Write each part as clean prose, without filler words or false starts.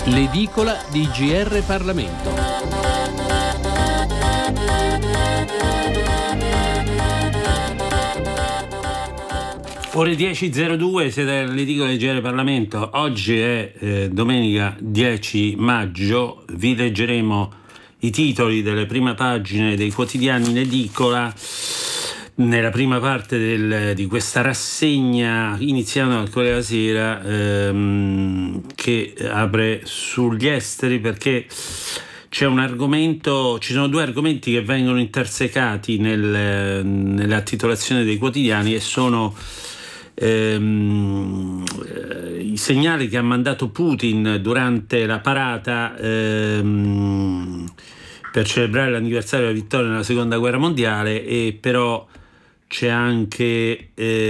L'edicola di GR Parlamento. Ore 10.02, siete all'edicola di GR Parlamento. Oggi è domenica 10 maggio. Vi leggeremo i titoli delle prime pagine dei quotidiani in edicola nella prima parte di questa rassegna iniziando al Corriere della Sera, che apre sugli esteri, perché c'è un argomento, ci sono due argomenti che vengono intersecati nella titolazione dei quotidiani, e sono i segnali che ha mandato Putin durante la parata per celebrare l'anniversario della vittoria nella seconda guerra mondiale, e però c'è anche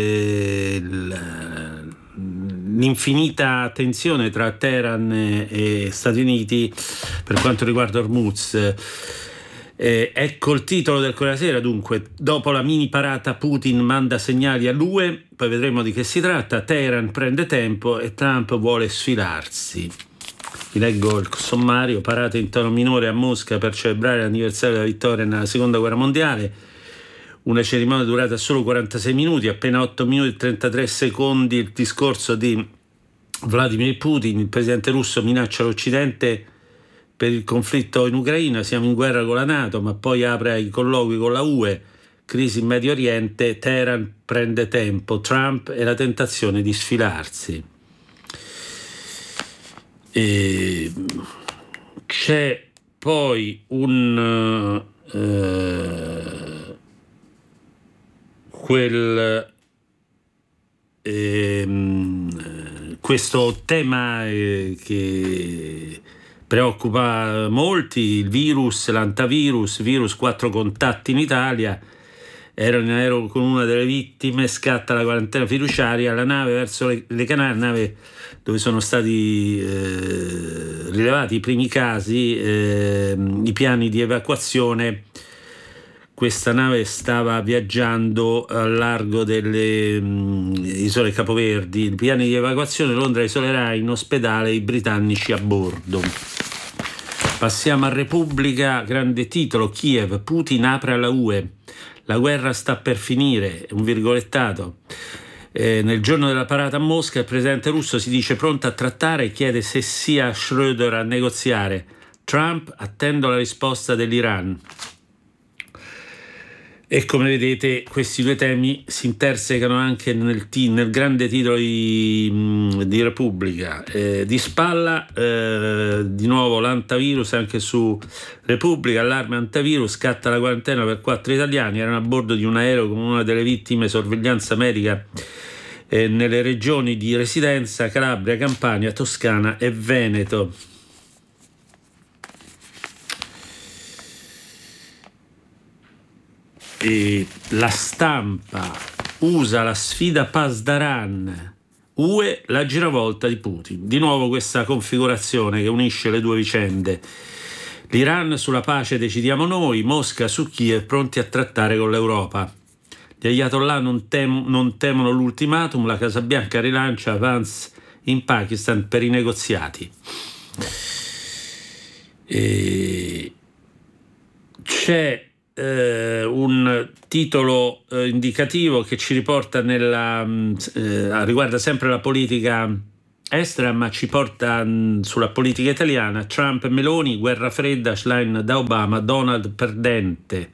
l'infinita tensione tra Teheran e Stati Uniti per quanto riguarda Hormuz. Ecco il titolo del Corriere della Sera. Dunque, dopo la mini parata Putin manda segnali all'UE, poi vedremo di che si tratta. Teheran prende tempo e Trump vuole sfilarsi. Vi leggo il sommario: parata in tono minore a Mosca per celebrare l'anniversario della vittoria nella seconda guerra mondiale. Una cerimonia durata solo 46 minuti, appena 8 minuti e 33 secondi il discorso di Vladimir Putin. Il presidente russo minaccia l'Occidente per il conflitto in Ucraina, siamo in guerra con la NATO, ma poi apre ai colloqui con la UE, crisi in Medio Oriente, Teheran prende tempo, Trump e la tentazione di sfilarsi. E c'è poi questo tema che preoccupa molti, il virus, l'antivirus, virus 4 contatti in Italia, ero in aereo con una delle vittime, scatta la quarantena fiduciaria, la nave verso le Canarie, nave dove sono stati rilevati i primi casi, i piani di evacuazione. Questa nave stava viaggiando al largo delle isole Capoverdi. I piani di evacuazione: Londra isolerà in ospedale i britannici a bordo. Passiamo a Repubblica, grande titolo: Kiev, Putin apre alla UE. La guerra sta per finire, un virgolettato. Nel giorno della parata a Mosca il presidente russo si dice pronto a trattare e chiede se sia Schröder a negoziare. Trump: attendo la risposta dell'Iran. E come vedete questi due temi si intersecano anche nel grande titolo di Repubblica. Di spalla di nuovo l'antivirus anche su Repubblica, allarme antivirus, scatta la quarantena per 4 italiani, erano a bordo di un aereo con una delle vittime, sorveglianza medica nelle regioni di residenza Calabria, Campania, Toscana e Veneto. E La Stampa usa la sfida Pasdaran, UE la giravolta di Putin. Di nuovo questa configurazione che unisce le due vicende. L'Iran sulla pace decidiamo noi, Mosca su Kiev pronti a trattare con l'Europa. Gli ayatollah non temono l'ultimatum, la Casa Bianca rilancia Vance in Pakistan per i negoziati. C'è un titolo indicativo che ci riporta riguarda sempre la politica estera, ma ci porta sulla politica italiana. Trump e Meloni, guerra fredda, Schlein da Obama, Donald perdente.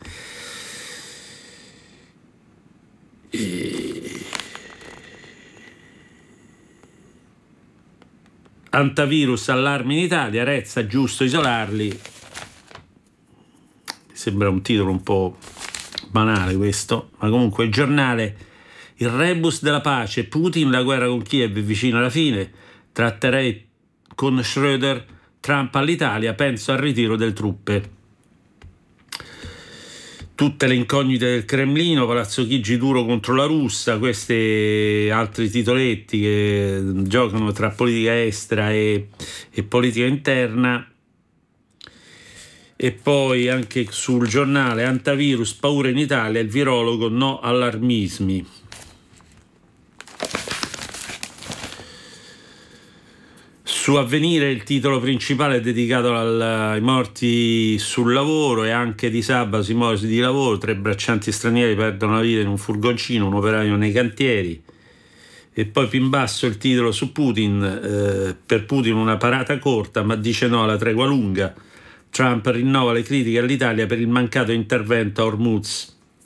Antivirus, allarme in Italia, Rezza, giusto isolarli. Sembra un titolo un po' banale questo, ma comunque il giornale: il rebus della pace, Putin, la guerra con Kiev è vicino alla fine, tratterei con Schröder, Trump all'Italia, penso al ritiro delle truppe. Tutte le incognite del Cremlino, Palazzo Chigi duro contro la russa, questi altri titoletti che giocano tra politica estera e politica interna. E poi anche sul giornale: antivirus, paura in Italia, il virologo, no Su Avvenire il titolo principale è dedicato ai morti sul lavoro e anche di sabato i morti di lavoro. 3 braccianti stranieri perdono la vita in un furgoncino, un operaio nei cantieri. E poi più in basso il titolo su Putin, per Putin una parata corta ma dice no alla tregua lunga. Trump rinnova le critiche all'Italia per il mancato intervento a Hormuz.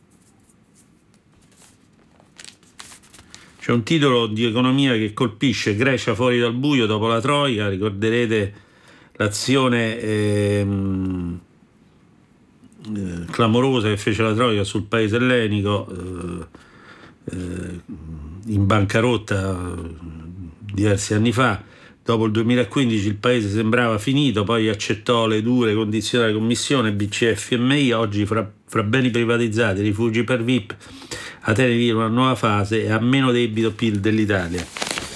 C'è un titolo di economia che colpisce: Grecia fuori dal buio dopo la Troica. Ricorderete l'azione clamorosa che fece la Troica sul paese ellenico, in bancarotta diversi anni fa. Dopo il 2015 il paese sembrava finito, poi accettò le dure condizioni della Commissione BCE e FMI. Oggi fra beni privatizzati, rifugi per VIP, Atene vive una nuova fase e ha meno debito PIL dell'Italia.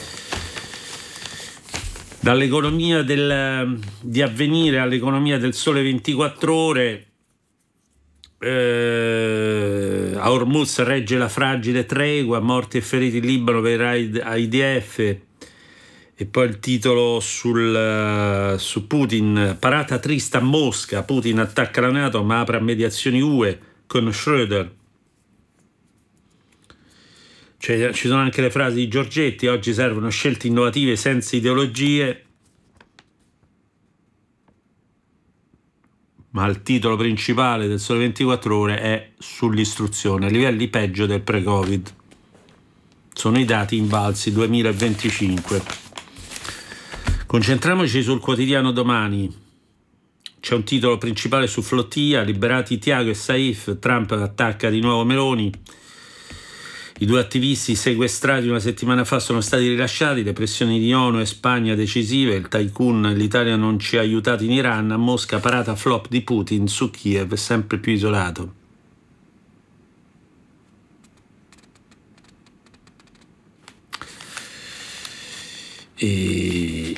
Dall'economia di Avvenire all'economia del Sole 24 Ore, a Hormuz regge la fragile tregua, morti e feriti in Libano per IDF. E poi il titolo su Putin: parata triste a Mosca, Putin attacca la NATO ma apre a mediazioni UE con Schröder. Ci sono anche le frasi di Giorgetti: oggi servono scelte innovative senza ideologie. Ma il titolo principale del Sole 24 Ore è sull'istruzione, livelli peggio del pre-Covid. Sono i dati invalsi 2025. Concentriamoci sul quotidiano Domani. C'è un titolo principale su Flottia: liberati Tiago e Saif, Trump attacca di nuovo Meloni. I 2 attivisti sequestrati una settimana fa sono stati rilasciati, le pressioni di ONU e Spagna decisive, il tycoon l'Italia non ci ha aiutati in Iran, a Mosca parata flop di Putin su Kiev, sempre più isolato. E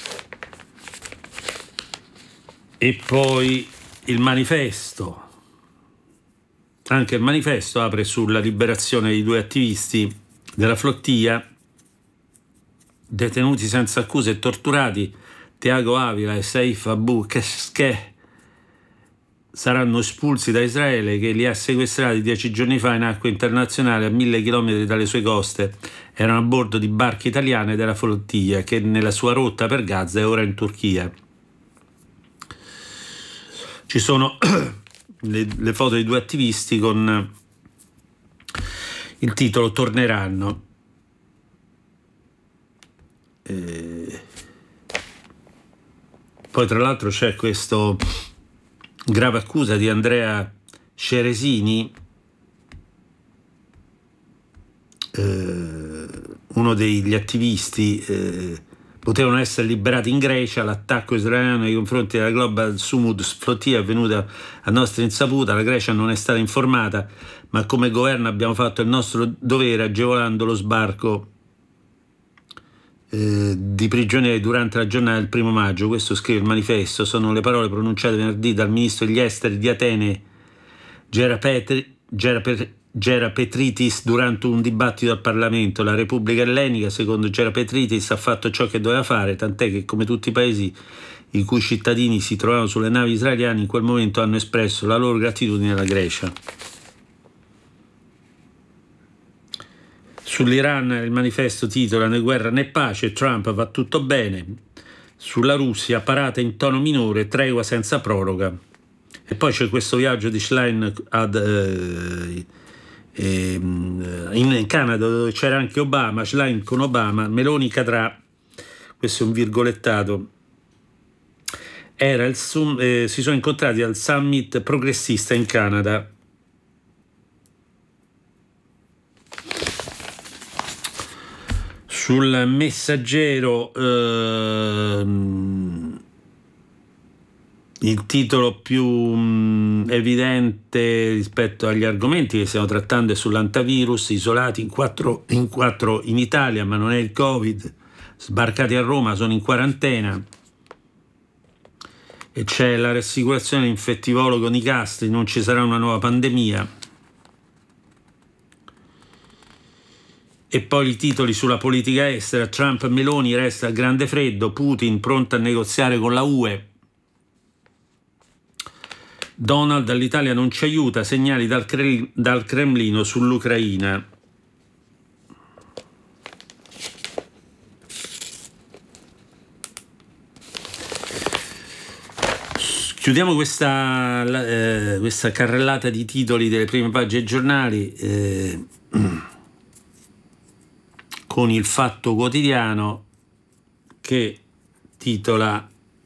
poi il Manifesto. Anche il Manifesto apre sulla liberazione di 2 attivisti della Flottia, detenuti senza accuse e torturati. Tiago Avila e Saif Abu Keshkeh saranno espulsi da Israele, che li ha sequestrati 10 giorni fa in acque internazionali a 1000 chilometri dalle sue coste. Erano a bordo di barche italiane della Flottia, che nella sua rotta per Gaza è ora in Turchia. Ci sono le foto dei 2 attivisti con il titolo torneranno. Poi tra l'altro c'è questo grave accusa di Andrea Ceresini, uno degli attivisti. Potevano essere liberati in Grecia, l'attacco israeliano nei confronti della Global Sumud Flotilla è avvenuta a nostra insaputa, la Grecia non è stata informata, ma come governo abbiamo fatto il nostro dovere agevolando lo sbarco di prigionieri durante la giornata del 1 maggio. Questo scrive il Manifesto, sono le parole pronunciate venerdì dal ministro degli esteri di Atene Gerapetritis durante un dibattito al Parlamento. La Repubblica Ellenica, secondo Gerapetritis, ha fatto ciò che doveva fare, tant'è che come tutti i paesi i cui cittadini si trovavano sulle navi israeliane in quel momento hanno espresso la loro gratitudine alla Grecia. Sull'Iran il Manifesto titola: né guerra né pace, Trump va tutto bene. Sulla Russia parata in tono minore, tregua senza proroga. E poi c'è questo viaggio di Schlein in Canada, dove c'era anche Obama, Schlein con Obama, Meloni cadrà. Questo è un virgolettato. Si sono incontrati al summit progressista in Canada. Sul Messaggero il titolo più evidente rispetto agli argomenti che stiamo trattando è sull'antivirus: isolati in quattro in Italia, ma non è il Covid, sbarcati a Roma, sono in quarantena. E c'è la rassicurazione dell'infettivologo Nicastri: non ci sarà una nuova pandemia. E poi i titoli sulla politica estera: Trump, Meloni resta al grande freddo, Putin pronto a negoziare con la UE, Donald all'Italia non ci aiuta, segnali dal Cremlino sull'Ucraina. Chiudiamo questa carrellata di titoli delle prime pagine giornali con il Fatto Quotidiano, che titola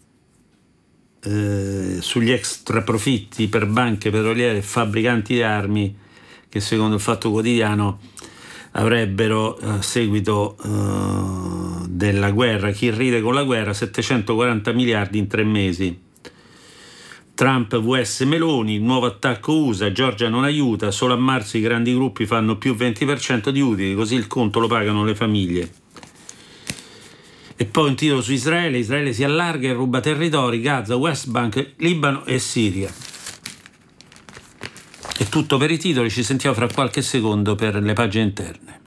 sugli extra profitti per banche petroliere e fabbricanti di armi, che secondo il Fatto Quotidiano avrebbero a seguito della guerra, chi ride con la guerra, 740 miliardi in 3 mesi. Trump vs Meloni, il nuovo attacco USA, Georgia non aiuta, solo a marzo i grandi gruppi fanno più 20% di utili, così il conto lo pagano le famiglie. E poi un titolo su Israele: Israele si allarga e ruba territori, Gaza, West Bank, Libano e Siria. È tutto per i titoli, ci sentiamo fra qualche secondo per le pagine interne.